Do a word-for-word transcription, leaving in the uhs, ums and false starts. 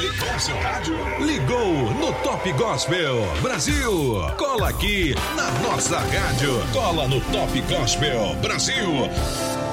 Ligou seu rádio? Ligou no Top Gospel Brasil. Cola aqui na nossa rádio. Cola no Top Gospel Brasil.